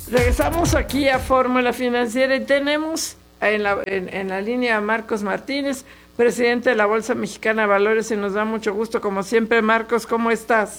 Regresamos aquí a Fórmula Financiera y tenemos en la línea a Marcos Martínez, presidente de la Bolsa Mexicana de Valores, y nos da mucho gusto, como siempre. Marcos, ¿cómo estás?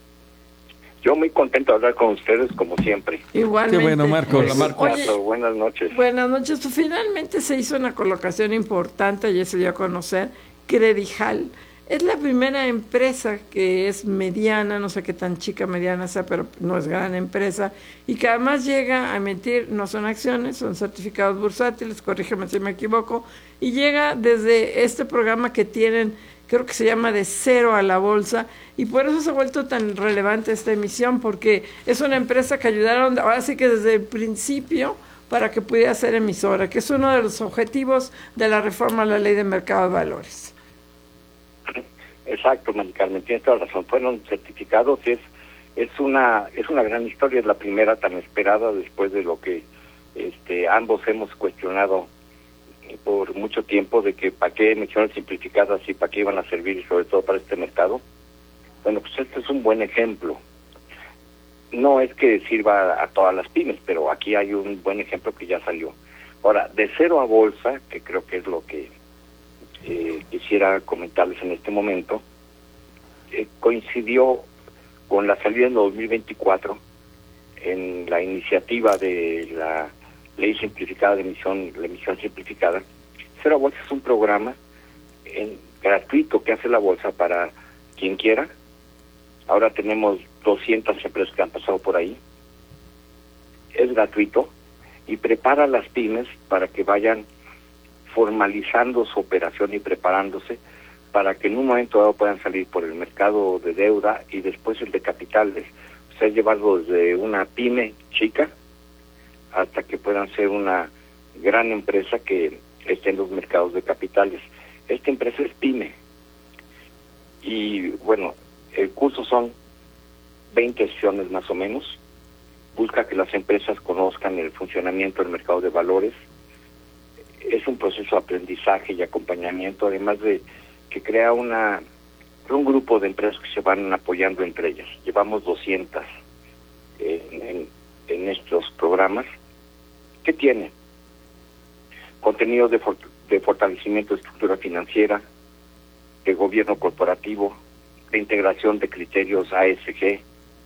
Yo muy contento de hablar con ustedes, como siempre. Igualmente. Qué bueno, Marcos. Hola, Marcos. Oye, buenas noches. Buenas noches. Pues finalmente se hizo una colocación importante, ya se dio a conocer, Credijal. Es la primera empresa que es mediana, no sé qué tan chica mediana sea, pero no es gran empresa, y que además llega a emitir, no son acciones, son certificados bursátiles, corrígeme si me equivoco, y llega desde este programa que tienen, creo que se llama De Cero a la Bolsa, y por eso se ha vuelto tan relevante esta emisión, porque es una empresa que ayudaron, ahora sí que desde el principio, para que pudiera ser emisora, que es uno de los objetivos de la reforma a la Ley de Mercado de Valores. Exacto, Mari Carmen, tienes toda razón. Fueron certificados, es una gran historia, es la primera tan esperada después de lo que ambos hemos cuestionado por mucho tiempo, de que para qué emisiones simplificadas y para qué iban a servir, sobre todo para este mercado. Bueno, pues este es un buen ejemplo. No es que sirva a todas las pymes, pero aquí hay un buen ejemplo que ya salió. Ahora, de cero a bolsa, que creo que es lo que quisiera comentarles en este momento, coincidió con la salida en 2024 en la iniciativa de la ley simplificada de emisión, la emisión simplificada. Cero a Bolsa es un programa gratuito que hace la bolsa para quien quiera. Ahora tenemos 200 empresas que han pasado por ahí. Es gratuito y prepara a las pymes para que vayan formalizando su operación y preparándose para que en un momento dado puedan salir por el mercado de deuda y después el de capitales. O sea, llevarlo desde una pyme chica hasta que puedan ser una gran empresa que esté en los mercados de capitales. Esta empresa es pyme. Y bueno, el curso son 20 sesiones más o menos. Busca que las empresas conozcan el funcionamiento del mercado de valores. Es un proceso de aprendizaje y acompañamiento, además de que crea un grupo de empresas que se van apoyando entre ellas. Llevamos 200 en estos programas. ¿Qué tiene? Contenidos de fortalecimiento de estructura financiera, de gobierno corporativo, de integración de criterios ASG,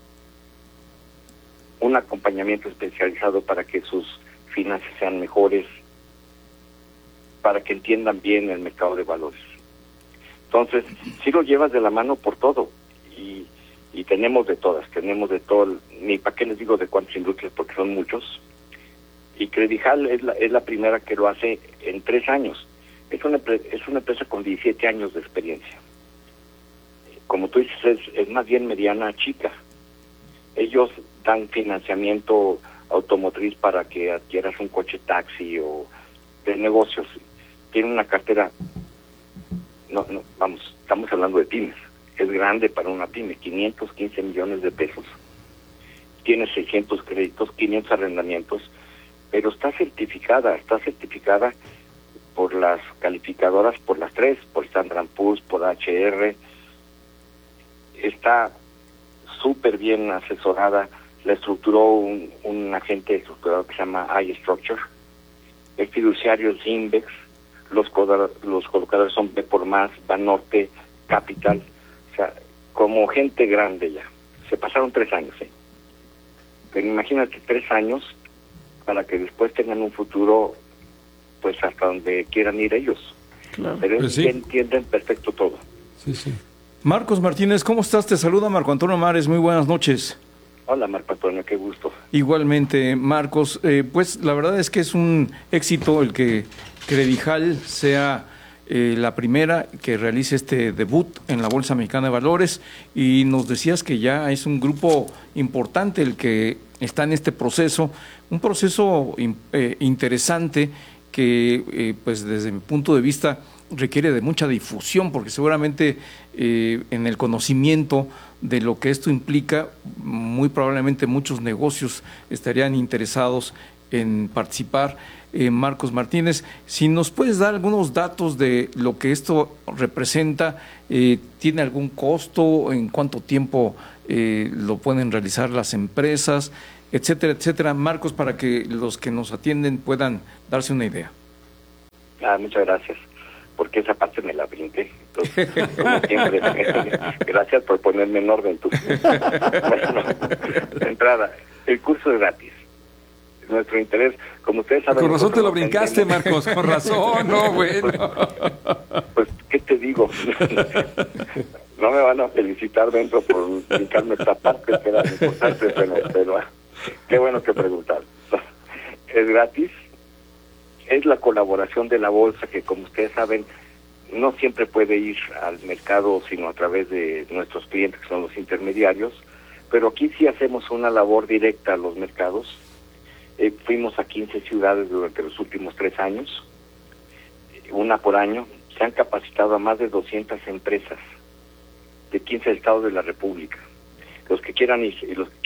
un acompañamiento especializado para que sus finanzas sean mejores, para que entiendan bien el mercado de valores. Entonces, si lo llevas de la mano por todo, y tenemos de todas, tenemos de todo, ni para qué les digo de cuántas industrias, porque son muchos, y Credijal es la primera que lo hace en 3 años. Es una empresa con 17 años de experiencia. Como tú dices, es más bien mediana chica. Ellos dan financiamiento automotriz para que adquieras un coche taxi o de negocios. Tienen una cartera, estamos hablando de pymes, es grande para una pyme, 515 millones de pesos, tiene 600 créditos, 500 arrendamientos, pero está certificada por las calificadoras, por las 3, por Standard & Poor's, por HR, está súper bien asesorada, la estructuró un agente estructurado que se llama iStructure, el fiduciario es Invex, los colocadores son B por Más, Banorte, Capital, o sea, como gente grande ya. Se pasaron 3 años, pero imagínate 3 años para que después tengan un futuro, pues hasta donde quieran ir ellos. Claro. Pero pues sí, entienden perfecto todo. Sí, sí. Marcos Martínez, ¿cómo estás? Te saluda Marco Antonio Mares, muy buenas noches. Hola Marco Antonio, qué gusto. Igualmente, Marcos, pues la verdad es que es un éxito el que Credijal sea la primera que realice este debut en la Bolsa Mexicana de Valores, y nos decías que ya es un grupo importante el que está en este proceso, un proceso interesante que pues desde mi punto de vista requiere de mucha difusión, porque seguramente en el conocimiento de lo que esto implica, muy probablemente muchos negocios estarían interesados en participar. Marcos Martínez, si nos puedes dar algunos datos de lo que esto representa, ¿tiene algún costo? ¿En cuánto tiempo lo pueden realizar las empresas? etcétera, etcétera. Marcos, para que los que nos atienden puedan darse una idea. Muchas gracias, porque esa parte me la brinqué. Entonces, como siempre, gracias por ponerme en orden tú. Bueno, de entrada, el curso es gratis. Nuestro interés, como ustedes saben... Con razón te lo brincaste, Marcos, con razón, no, bueno. Pues, ¿qué te digo? No me van a felicitar dentro por brincarme esta parte, que era importante, pero qué bueno que preguntaron. Es gratis, es la colaboración de la bolsa, que como ustedes saben, no siempre puede ir al mercado, sino a través de nuestros clientes, que son los intermediarios, pero aquí sí hacemos una labor directa a los mercados. Fuimos a 15 ciudades durante los últimos 3 años, una por año. Se han capacitado a más de 200 empresas de 15 estados de la República. Los que quieran ir,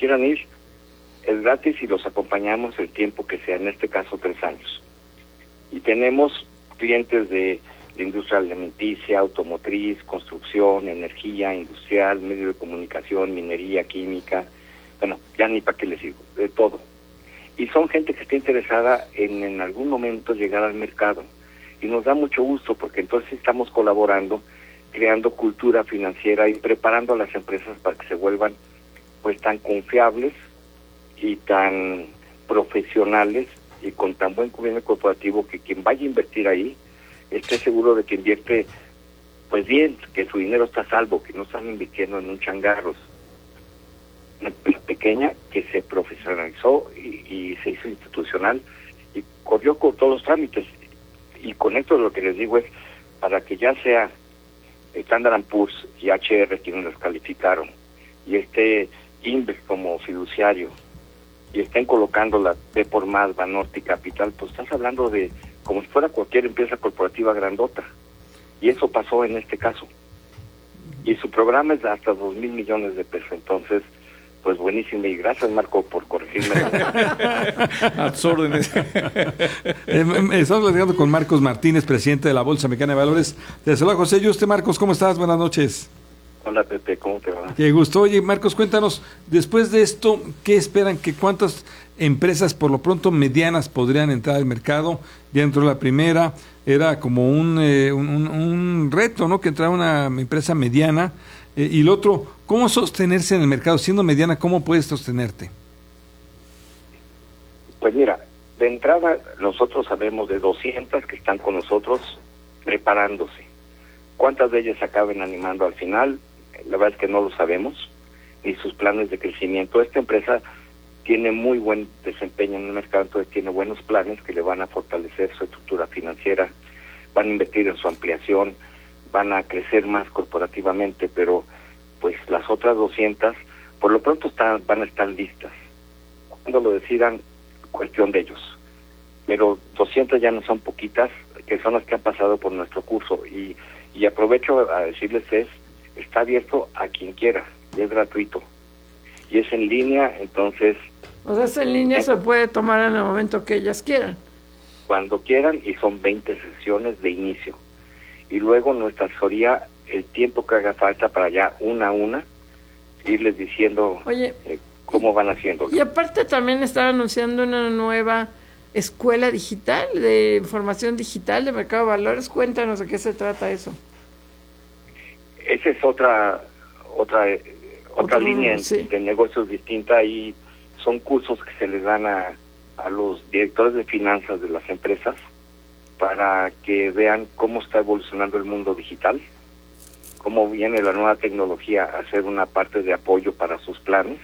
es gratis y los acompañamos el tiempo que sea, en este caso 3 años. Y tenemos clientes de industria alimenticia, automotriz, construcción, energía, industrial, medio de comunicación, minería, química, bueno, ya ni para qué les digo, de todo. Y son gente que está interesada en algún momento llegar al mercado. Y nos da mucho gusto porque entonces estamos colaborando, creando cultura financiera y preparando a las empresas para que se vuelvan pues tan confiables y tan profesionales y con tan buen convenio corporativo que quien vaya a invertir ahí esté seguro de que invierte pues bien, que su dinero está a salvo, que no están invirtiendo en un changarros. Una empresa pequeña que se profesionalizó y se hizo institucional y corrió con todos los trámites. Y con esto lo que les digo es, para que ya sea Standard & Poor's y HR quienes los calificaron, y Invex como fiduciario, y estén colocando la B por más, Banorte y Capital, pues estás hablando de como si fuera cualquier empresa corporativa grandota. Y eso pasó en este caso. Y su programa es de hasta 2,000 millones de pesos. Entonces, pues buenísimo. Y gracias, Marco, por corregirme. A tus órdenes. Estamos platicando con Marcos Martínez, presidente de la Bolsa Mexicana de Valores. Te saluda José Yuste. Marcos, ¿cómo estás? Buenas noches. Hola, Pepe, ¿cómo te va? Qué gusto. Oye, Marcos, cuéntanos, después de esto, ¿qué esperan? ¿Que cuántas empresas, por lo pronto medianas, podrían entrar al mercado? Ya entró la primera, era como un reto, ¿no? Que entrara una empresa mediana. Y lo otro, ¿cómo sostenerse en el mercado? Siendo mediana, ¿cómo puedes sostenerte? Pues mira, de entrada, nosotros sabemos de 200 que están con nosotros preparándose. ¿Cuántas de ellas acaben animando al final? La verdad es que no lo sabemos, ni sus planes de crecimiento. Esta empresa tiene muy buen desempeño en el mercado, entonces tiene buenos planes que le van a fortalecer su estructura financiera, van a invertir en su ampliación, van a crecer más corporativamente, pero pues las otras 200 por lo pronto van a estar listas. Cuando lo decidan, cuestión de ellos. Pero 200 ya no son poquitas, que son las que han pasado por nuestro curso. Y aprovecho a decirles está abierto a quien quiera, y es gratuito. Y es en línea, entonces... O sea, es en línea, se puede tomar en el momento que ellas quieran. Cuando quieran, y son 20 sesiones de inicio. Y luego nuestra asesoría, el tiempo que haga falta para ya una a una, irles diciendo cómo van haciendo. Y aparte también están anunciando una nueva escuela digital, de información digital de mercado de valores. Cuéntanos de qué se trata eso. Esa es otra línea de negocios distinta, y son cursos que se les dan a los directores de finanzas de las empresas para que vean cómo está evolucionando el mundo digital, cómo viene la nueva tecnología a ser una parte de apoyo para sus planes,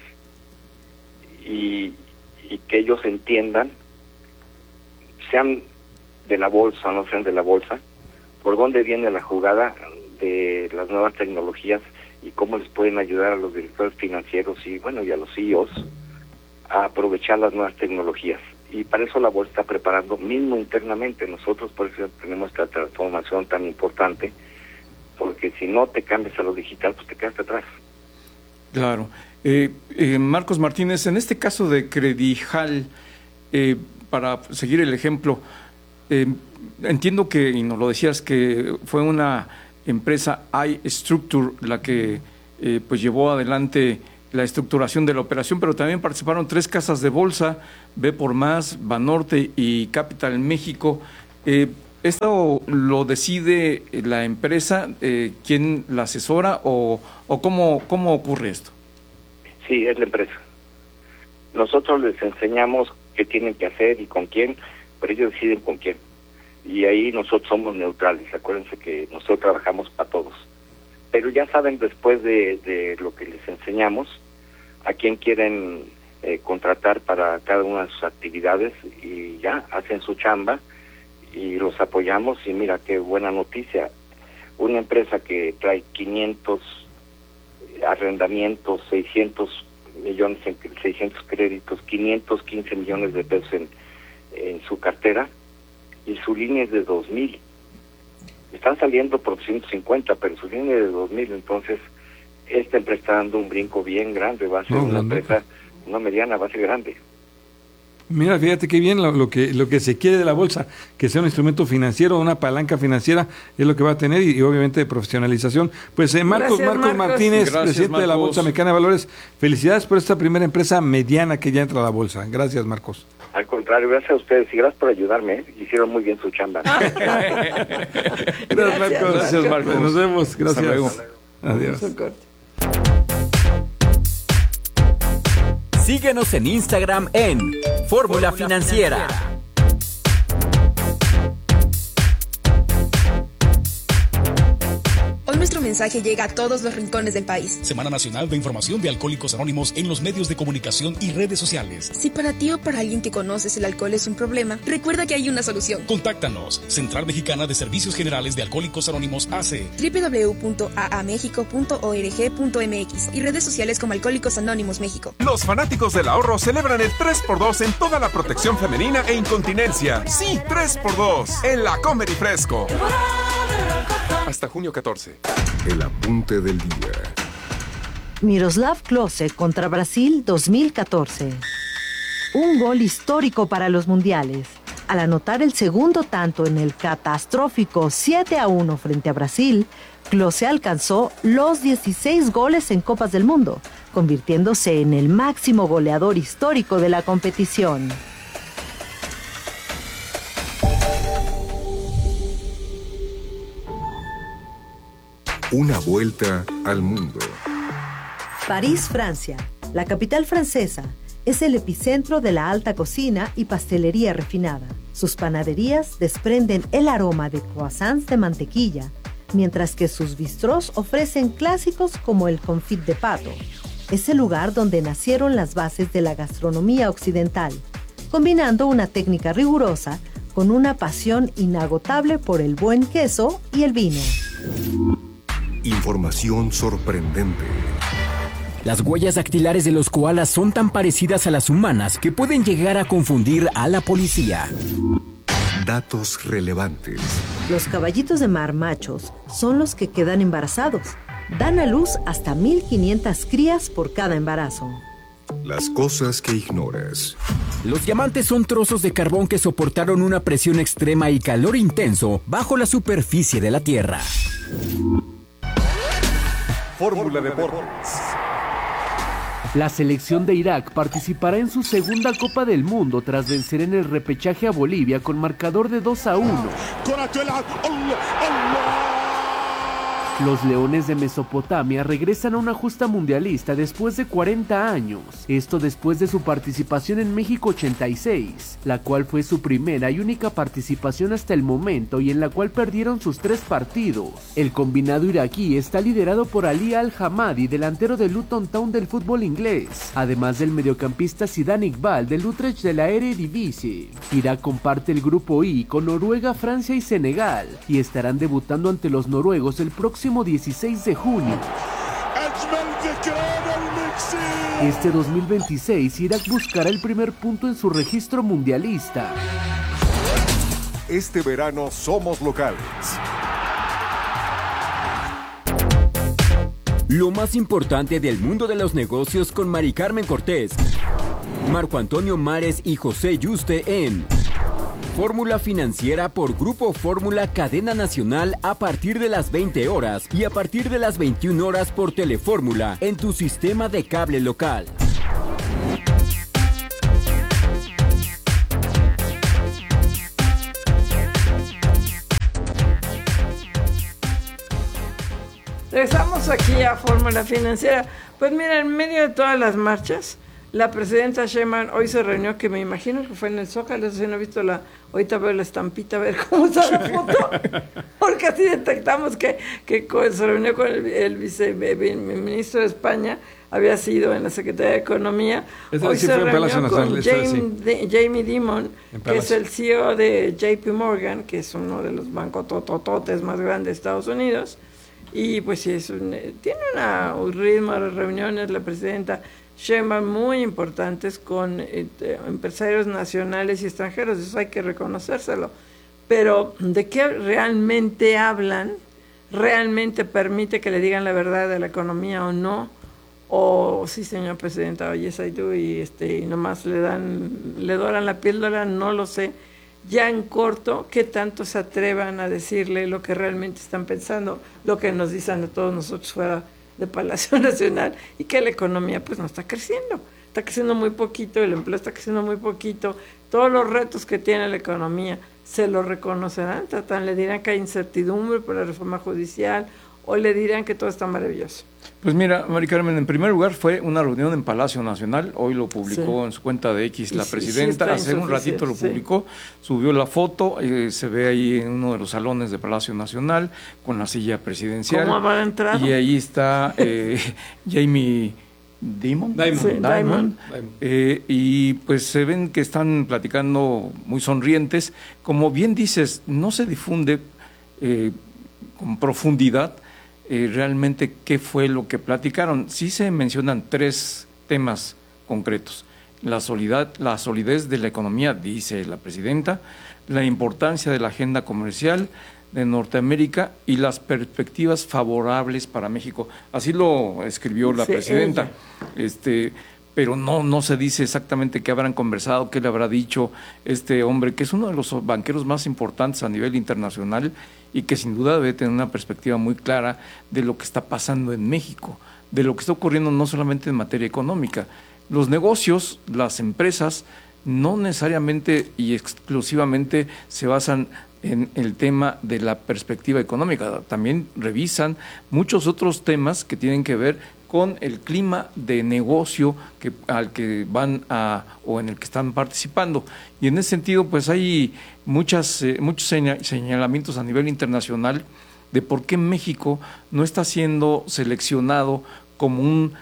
y que ellos entiendan, sean de la bolsa o no sean de la bolsa, por dónde viene la jugada de las nuevas tecnologías y cómo les pueden ayudar a los directores financieros y a los CEOs a aprovechar las nuevas tecnologías. Y para eso la bolsa está preparando mismo internamente. Nosotros por eso tenemos esta transformación tan importante, porque si no te cambias a lo digital, pues te quedas atrás. Claro. Marcos Martínez, en este caso de Credijal, para seguir el ejemplo, entiendo que, y nos lo decías, que fue una empresa iStructure la que pues llevó adelante la estructuración de la operación, pero también participaron 3 casas de bolsa, B por Más, Banorte y Capital México. ¿Esto lo decide la empresa? ¿Quién la asesora o cómo ocurre esto? Sí, es la empresa. Nosotros les enseñamos qué tienen que hacer y con quién, pero ellos deciden con quién. Y ahí nosotros somos neutrales. Acuérdense que nosotros trabajamos para todos. Pero ya saben después de lo que les enseñamos a quién quieren contratar para cada una de sus actividades, y ya hacen su chamba y los apoyamos. Y mira qué buena noticia, una empresa que trae 500 arrendamientos, 600 millones, 600 créditos, 515 millones de pesos en su cartera, y su línea es de 2,000. Están saliendo por 150, pero su línea es de 2,000. Entonces esta empresa está dando un brinco bien grande, va a ser una empresa, una mediana, va a ser grande. Mira, fíjate qué bien lo que se quiere de la bolsa, que sea un instrumento financiero, una palanca financiera, es lo que va a tener, y obviamente de profesionalización. Pues Marcos Martínez, gracias, presidente de la Bolsa Mexicana de Valores, felicidades por esta primera empresa mediana que ya entra a la bolsa. Gracias, Marcos. Al contrario, gracias a ustedes y gracias por ayudarme, hicieron muy bien su chamba. Gracias, Marcos. Gracias, Marcos. Nos vemos, gracias. Hasta luego. Adiós. Síguenos en Instagram en Fórmula Financiera. Hoy nuestro mensaje llega a todos los rincones del país. Semana Nacional de Información de Alcohólicos Anónimos en los medios de comunicación y redes sociales. Si para ti o para alguien que conoces el alcohol es un problema, recuerda que hay una solución. Contáctanos. Central Mexicana de Servicios Generales de Alcohólicos Anónimos AC. www.aamexico.org.mx y redes sociales como Alcohólicos Anónimos México. Los fanáticos del ahorro celebran el 3x2 en toda la protección femenina e incontinencia. Sí, 3x2 en la Comer y Fresco. Hasta junio 14. El apunte del día. Miroslav Klose contra Brasil 2014. Un gol histórico para los mundiales. Al anotar el segundo tanto en el catastrófico 7-1 frente a Brasil, Klose alcanzó los 16 goles en Copas del Mundo, convirtiéndose en el máximo goleador histórico de la competición. Una vuelta al mundo. París, Francia, la capital francesa, es el epicentro de la alta cocina y pastelería refinada. Sus panaderías desprenden el aroma de croissants de mantequilla, mientras que sus bistrós ofrecen clásicos como el confit de pato. Es el lugar donde nacieron las bases de la gastronomía occidental, combinando una técnica rigurosa con una pasión inagotable por el buen queso y el vino. Información sorprendente. Las huellas dactilares de los koalas son tan parecidas a las humanas que pueden llegar a confundir a la policía. Datos relevantes. Los caballitos de mar machos son los que quedan embarazados. Dan a luz hasta 1,500 crías por cada embarazo. Las cosas que ignoras. Los diamantes son trozos de carbón que soportaron una presión extrema y calor intenso bajo la superficie de la Tierra. Fórmula Deportes. La selección de Irak participará en su segunda Copa del Mundo tras vencer en el repechaje a Bolivia con marcador de 2-1. Los Leones de Mesopotamia regresan a una justa mundialista después de 40 años. Esto después de su participación en México 86, la cual fue su primera y única participación hasta el momento y en la cual perdieron sus 3 partidos. El combinado iraquí está liderado por Ali Al-Hamadi, delantero del Luton Town del fútbol inglés, además del mediocampista Zidane Iqbal del Utrecht de la Eredivisie. Irak comparte el grupo I con Noruega, Francia y Senegal y estarán debutando ante los noruegos el próximo 16 de junio. Este 2026, Irak buscará el primer punto en su registro mundialista. Este verano somos locales. Lo más importante del mundo de los negocios con Mari Carmen Cortés, Marco Antonio Mares y José Yuste en Fórmula Financiera por Grupo Fórmula Cadena Nacional a partir de las 20 horas y a partir de las 21 horas por Telefórmula en tu sistema de cable local. Regresamos aquí a Fórmula Financiera. Pues mira, en medio de todas las marchas, la presidenta Sheinbaum hoy se reunió, que me imagino que fue en el Zócalo, eso sí no he visto ahorita veo la estampita, a ver cómo está la foto, porque así detectamos que se reunió con el viceministro de España, había sido en la Secretaría de Economía. Hoy se reunió con Jamie Dimon, que es el CEO de JP Morgan, que es uno de los bancos totototes más grandes de Estados Unidos, y pues sí, tiene un ritmo de reuniones la presidenta Sheinbaum muy importantes con empresarios nacionales y extranjeros, eso hay que reconocérselo, pero ¿de qué realmente hablan? ¿Realmente permite que le digan la verdad de la economía o no? O sí, señor presidenta, yes I do, y nomás le doran la píldora, no lo sé. Ya en corto, ¿qué tanto se atrevan a decirle lo que realmente están pensando, lo que nos dicen a todos nosotros fuera de Palacio Nacional, y que la economía pues no está creciendo muy poquito, el empleo está creciendo muy poquito, todos los retos que tiene la economía se lo reconocerán, le dirán que hay incertidumbre por la reforma judicial, o le dirán que todo está maravilloso. Pues mira, Mari Carmen, en primer lugar fue una reunión en Palacio Nacional, hoy lo publicó en su cuenta de X la presidenta, hace un ratito lo publicó, subió la foto, se ve ahí en uno de los salones de Palacio Nacional con la silla presidencial. ¿Cómo va a entrar? Y ahí está Jamie Dimon. Y pues se ven que están platicando muy sonrientes. Como bien dices, no se difunde con profundidad realmente qué fue lo que platicaron. Sí se mencionan 3 temas concretos: la solidez de la economía, dice la presidenta, la importancia de la agenda comercial de Norteamérica y las perspectivas favorables para México. Así lo escribió la presidenta. Pero no se dice exactamente qué habrán conversado, qué le habrá dicho este hombre, que es uno de los banqueros más importantes a nivel internacional y que sin duda debe tener una perspectiva muy clara de lo que está pasando en México, de lo que está ocurriendo no solamente en materia económica. Los negocios, las empresas, no necesariamente y exclusivamente se basan en el tema de la perspectiva económica, también revisan muchos otros temas que tienen que ver con el clima de negocio al que van o en el que están participando. Y en ese sentido, pues hay muchos señalamientos a nivel internacional de por qué México no está siendo seleccionado como un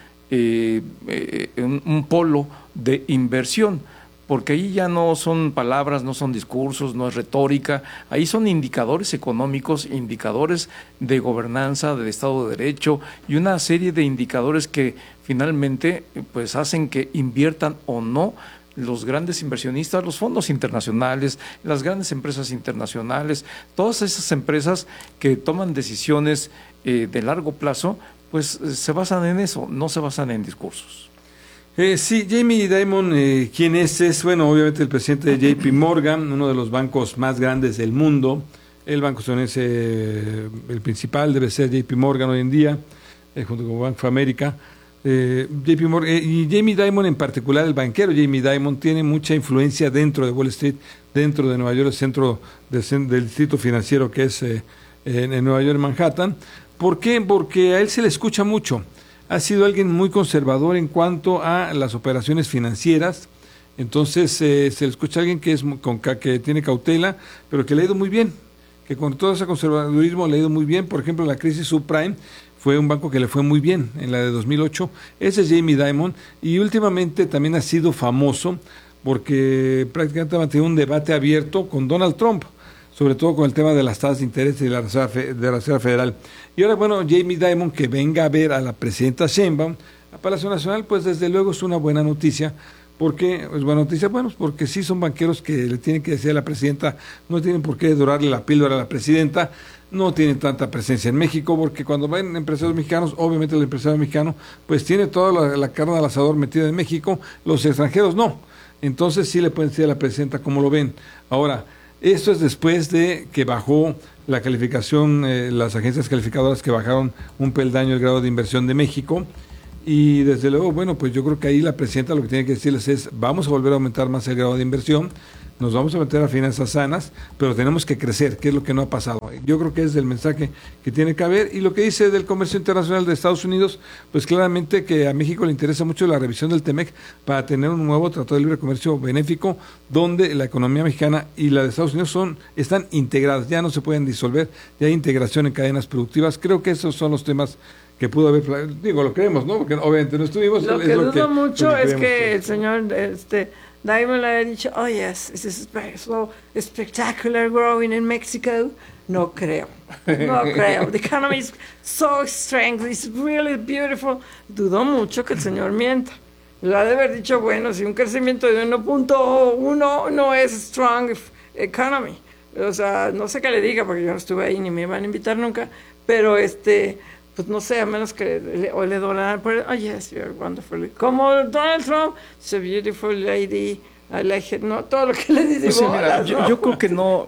polo de inversión, porque ahí ya no son palabras, no son discursos, no es retórica, ahí son indicadores económicos, indicadores de gobernanza, de Estado de Derecho y una serie de indicadores que finalmente pues hacen que inviertan o no los grandes inversionistas, los fondos internacionales, las grandes empresas internacionales, todas esas empresas que toman decisiones de largo plazo, pues se basan en eso, no se basan en discursos. Sí, Jamie Dimon, ¿quién es? Bueno, obviamente el presidente de JP Morgan, uno de los bancos más grandes del mundo. El banco estadounidense, el principal debe ser JP Morgan hoy en día, junto con Bank of America. JP Morgan, y Jamie Dimon en particular, el banquero Jamie Dimon, tiene mucha influencia dentro de Wall Street, dentro de Nueva York, el centro del distrito financiero que es en Nueva York, Manhattan. ¿Por qué? Porque a él se le escucha mucho. Ha sido alguien muy conservador en cuanto a las operaciones financieras, entonces se le escucha a alguien que que tiene cautela, pero que le ha ido muy bien, que con todo ese conservadurismo le ha ido muy bien. Por ejemplo, la crisis subprime fue un banco que le fue muy bien en la de 2008, ese es Jamie Dimon, y últimamente también ha sido famoso porque prácticamente ha mantenido un debate abierto con Donald Trump, sobre todo con el tema de las tasas de interés de la Reserva Federal. Y ahora, bueno, Jamie Dimon que venga a ver a la presidenta Sheinbaum a Palacio Nacional, pues desde luego es una buena noticia. ¿Por qué es buena noticia? Bueno, porque sí son banqueros que le tienen que decir a la presidenta, no tienen por qué dorarle la píldora a la presidenta, no tienen tanta presencia en México, porque cuando van empresarios mexicanos, obviamente el empresario mexicano, pues tiene toda la carne al asador metida en México, los extranjeros no. Entonces sí le pueden decir a la presidenta cómo lo ven. Ahora, Esto es después de que bajó la calificación, las agencias calificadoras que bajaron un peldaño el grado de inversión de México. Y desde luego, bueno, pues yo creo que ahí la presidenta lo que tiene que decirles es, vamos a volver a aumentar más el grado de inversión, nos vamos a meter a finanzas sanas, pero tenemos que crecer, que es lo que no ha pasado. Yo creo que es el mensaje que tiene que haber. Y lo que dice del comercio internacional de Estados Unidos, pues claramente que a México le interesa mucho la revisión del TEMEC para tener un nuevo tratado de libre comercio benéfico, donde la economía mexicana y la de Estados Unidos están integradas, ya no se pueden disolver, ya hay integración en cadenas productivas. Creo que esos son los temas que pudo haber, digo, lo creemos, ¿no? Porque obviamente no estuvimos. Lo que dudo mucho es que el señor Diamond le haya dicho, oh yes, this is so spectacular growing in Mexico. No creo. The economy is so strong, it's really beautiful. Dudo mucho que el señor mienta. Le ha de haber dicho, bueno, si un crecimiento de 1.1 no es strong economy. O sea, no sé qué le diga, porque yo no estuve ahí ni me van a invitar nunca, pero pues no sé, a menos que le donaran por oh yes, you're wonderful. Como Donald Trump, it's a beautiful lady, I like it, no, todo lo que le dice. Pues mira, yo creo que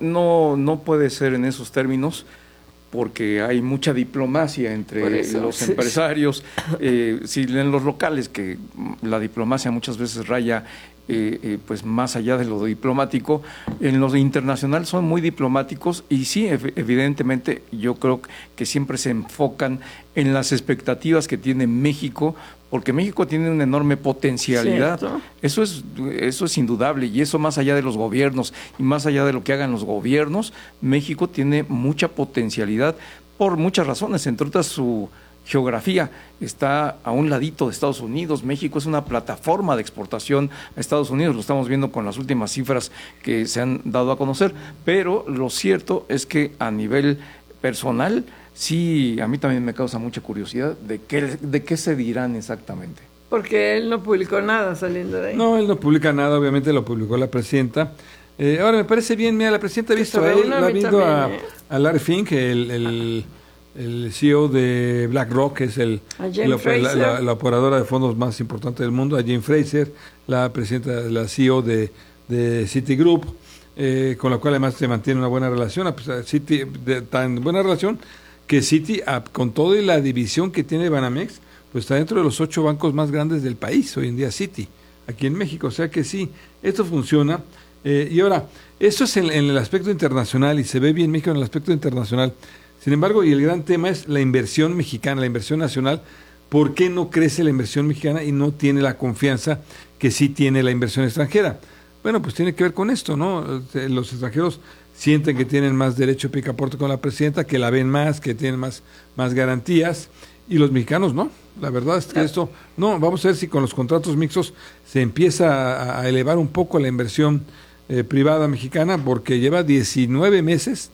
no puede ser en esos términos, porque hay mucha diplomacia entre los empresarios, si en los locales, que la diplomacia muchas veces raya pues más allá de lo diplomático, en lo internacional son muy diplomáticos y sí, evidentemente yo creo que siempre se enfocan en las expectativas que tiene México, porque México tiene una enorme potencialidad. Eso es indudable, y eso más allá de los gobiernos y más allá de lo que hagan los gobiernos, México tiene mucha potencialidad por muchas razones, entre otras su geografía, está a un ladito de Estados Unidos. México es una plataforma de exportación a Estados Unidos, lo estamos viendo con las últimas cifras que se han dado a conocer, pero lo cierto es que a nivel personal, sí, a mí también me causa mucha curiosidad de qué se dirán exactamente. Porque él no publicó nada saliendo de ahí. No, él no publica nada, obviamente lo publicó la presidenta. Ahora me parece bien, mira, la presidenta ha visto a él, ha visto a Larry Fink, el CEO de BlackRock, que es la operadora de fondos más importante del mundo, a Jane Fraser, la presidenta, la CEO de Citigroup, con la cual además se mantiene una buena relación, tan buena relación que Citi, con toda la división que tiene Banamex, pues está dentro de los 8 bancos más grandes del país hoy en día, Citi, aquí en México. O sea que sí, esto funciona. Y ahora, eso es en el aspecto internacional, y se ve bien México en el aspecto internacional. Sin embargo, y el gran tema es la inversión mexicana, la inversión nacional. ¿Por qué no crece la inversión mexicana y no tiene la confianza que sí tiene la inversión extranjera? Bueno, pues tiene que ver con esto, ¿no? Los extranjeros sienten que tienen más derecho de picaporte con la presidenta, que la ven más, que tienen más garantías, y los mexicanos no. La verdad es que esto, no, vamos a ver si con los contratos mixtos se empieza a elevar un poco la inversión privada mexicana, porque lleva 19 meses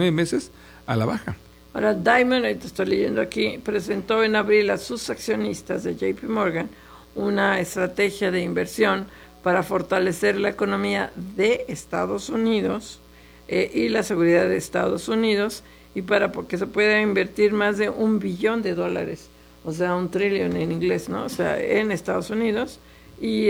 a la baja. Ahora, Diamond, ahorita estoy leyendo aquí, presentó en abril a sus accionistas de JP Morgan una estrategia de inversión para fortalecer la economía de Estados Unidos y la seguridad de Estados Unidos, y para que se pueda invertir más de $1 billón, o sea, $1 trillion en inglés, ¿no? O sea, en Estados Unidos. Y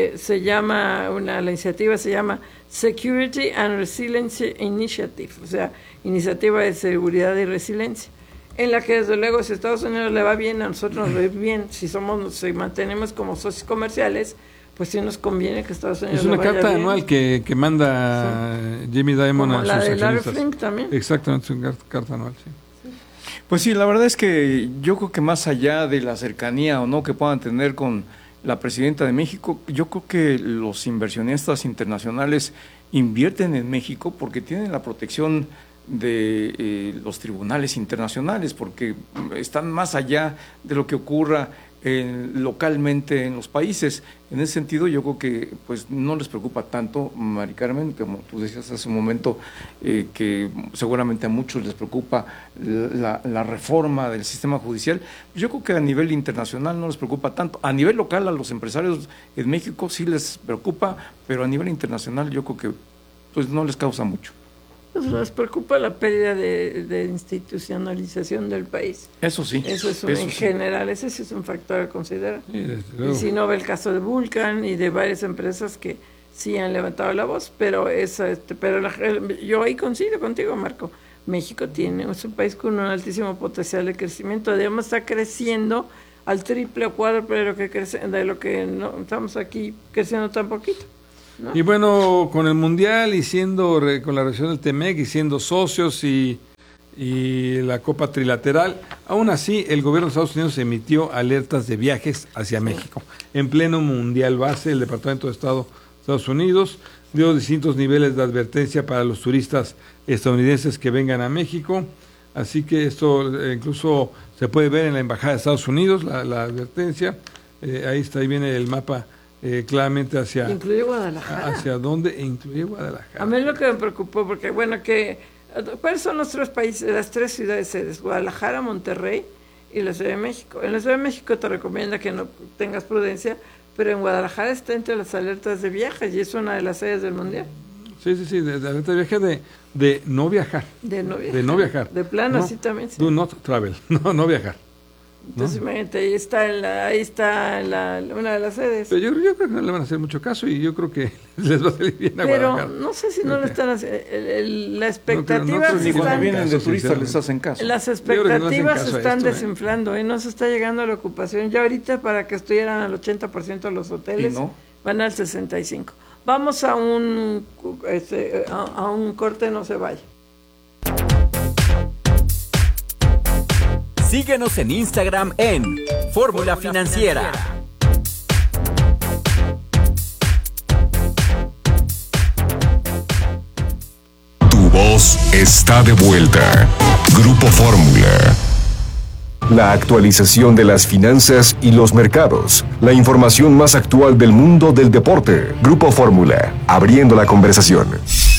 la iniciativa se llama Security and Resilience Initiative, o sea, iniciativa de seguridad y resiliencia, en la que desde luego si a Estados Unidos le va bien, a nosotros nos va bien. Si mantenemos como socios comerciales, pues sí nos conviene que Estados Unidos le vaya bien. Es una carta anual que manda Jamie Dimon a sus accionistas. La de Larry Fink también. Exactamente, es una carta anual, sí. Pues sí, la verdad es que yo creo que más allá de la cercanía o no que puedan tener con la presidenta de México, yo creo que los inversionistas internacionales invierten en México porque tienen la protección de los tribunales internacionales, porque están más allá de lo que ocurra localmente en los países. En ese sentido, yo creo que pues no les preocupa tanto, Mari Carmen, como tú decías hace un momento, que seguramente a muchos les preocupa la reforma del sistema judicial. Yo creo que a nivel internacional no les preocupa tanto. A nivel local, a los empresarios en México sí les preocupa, pero a nivel internacional yo creo que pues no les causa mucho. Nos preocupa la pérdida de institucionalización del país. Eso sí. Eso es en general, ese sí es un factor a considerar. Sí, y si no ve el caso de Vulcan y de varias empresas que sí han levantado la voz, pero yo ahí coincido contigo, Marco. México es un país con un altísimo potencial de crecimiento, además está creciendo al triple o cuádruple de lo que no estamos aquí creciendo tan poquito, ¿no? Y bueno, con el Mundial y siendo con la región del TEMEC y siendo socios y la Copa Trilateral, aún así el gobierno de Estados Unidos emitió alertas de viajes hacia México. En pleno Mundial base, el Departamento de Estado de Estados Unidos dio distintos niveles de advertencia para los turistas estadounidenses que vengan a México, así que esto incluso se puede ver en la Embajada de Estados Unidos, la advertencia, ahí viene el mapa claramente hacia... Incluye Guadalajara. ¿Hacia dónde? Incluye Guadalajara. A mí es lo que me preocupó, porque ¿cuáles son los 3 países, las 3 ciudades sedes? Guadalajara, Monterrey y la Ciudad de México. En la Ciudad de México te recomienda que no tengas prudencia, pero en Guadalajara está entre las alertas de viajes y es una de las sedes del Mundial. Sí, de alerta de viaje de no viajar. De no viajar. De plano, así también. Sí. Do not travel, no viajar. Entonces, imagínate, ahí está una de las sedes. Pero yo creo que no le van a hacer mucho caso y yo creo que les va a salir bien a Guadalajara. Pero no sé si no le están haciendo. La expectativa ni cuando vienen de turistas les hacen caso. Las expectativas se están desinflando, no se está llegando a la ocupación. Ya ahorita para que estuvieran al 80% de los hoteles, van al 65%. Vamos a un corte, no se vaya. Síguenos en Instagram en Fórmula Financiera. Tu voz está de vuelta. Grupo Fórmula. La actualización de las finanzas y los mercados. La información más actual del mundo del deporte. Grupo Fórmula. Abriendo la conversación.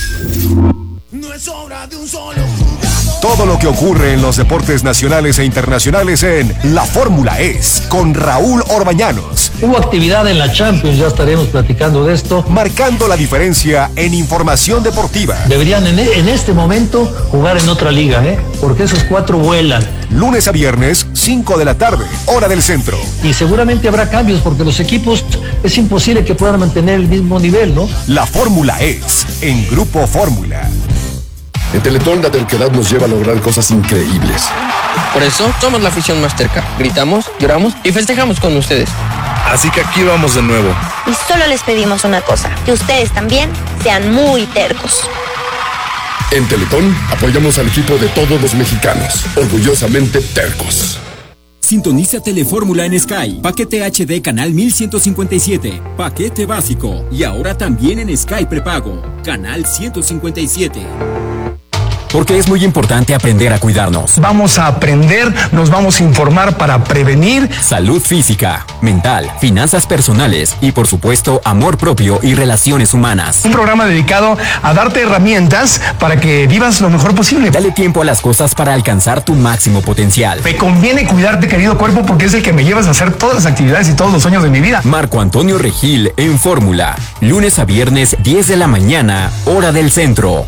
No es obra de un solo jugador. Todo lo que ocurre en los deportes nacionales e internacionales en La Fórmula Es, con Raúl Orbañanos. Hubo actividad en la Champions, ya estaremos platicando de esto. Marcando la diferencia en información deportiva. Deberían en este momento jugar en otra liga, porque esos 4 vuelan. Lunes a viernes, 5 de la tarde, hora del centro. Y seguramente habrá cambios, porque los equipos es imposible que puedan mantener el mismo nivel, ¿no? La Fórmula Es, en Grupo Fórmula. En Teletón la terquedad nos lleva a lograr cosas increíbles. Por eso somos la afición más terca. Gritamos, lloramos y festejamos con ustedes. Así que aquí vamos de nuevo. Y solo les pedimos una cosa, que ustedes también sean muy tercos. En Teletón apoyamos al equipo de todos los mexicanos, orgullosamente tercos. Sintoniza Telefórmula en Sky. Paquete HD canal 1157. Paquete básico. Y ahora también en Sky prepago. Canal 157. Porque es muy importante aprender a cuidarnos. Vamos a aprender, nos vamos a informar para prevenir. Salud física, mental, finanzas personales y por supuesto amor propio y relaciones humanas. Un programa dedicado a darte herramientas para que vivas lo mejor posible. Dale tiempo a las cosas para alcanzar tu máximo potencial. Me conviene cuidarte, querido cuerpo, porque es el que me llevas a hacer todas las actividades y todos los sueños de mi vida. Marco Antonio Regil en Fórmula. Lunes a viernes, 10 de la mañana, hora del centro.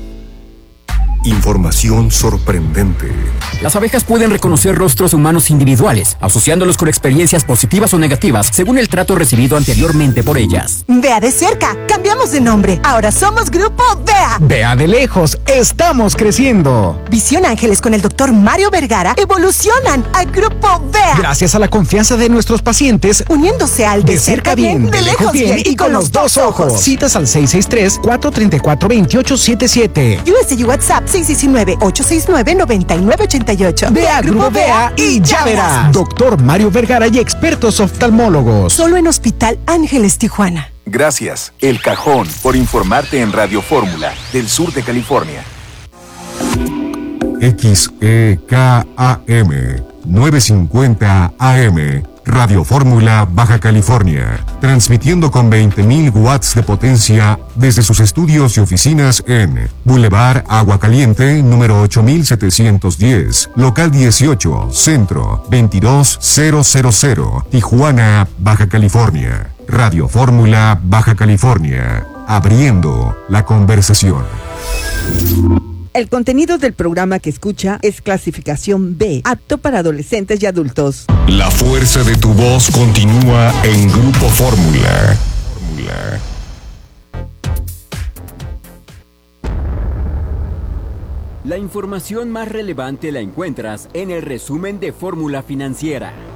Información sorprendente. Las abejas pueden reconocer rostros humanos individuales, asociándolos con experiencias positivas o negativas, según el trato recibido anteriormente por ellas. Vea de cerca, cambiamos de nombre. Ahora somos Grupo Vea. Vea de lejos, estamos creciendo. Visión Ángeles con el Dr. Mario Vergara evolucionan a Grupo Vea. Gracias a la confianza de nuestros pacientes, uniéndose al de cerca bien, de lejos bien y con los 2 ojos. Citas al 663-434-2877. US y WhatsApp 619-869-9988. Vea Grupo Vea y ya verás. Doctor Mario Vergara y expertos oftalmólogos. Solo en Hospital Ángeles, Tijuana. Gracias, El Cajón, por informarte en Radio Fórmula, del sur de California. XEKAM 950 AM, Radio Fórmula, Baja California, transmitiendo con 20.000 watts de potencia desde sus estudios y oficinas en Boulevard Agua Caliente, número 8710, local 18, centro 22000, Tijuana, Baja California. Radio Fórmula, Baja California, abriendo la conversación. El contenido del programa que escucha es clasificación B, apto para adolescentes y adultos. La fuerza de tu voz continúa en Grupo Fórmula. La información más relevante la encuentras en el resumen de Fórmula Financiera.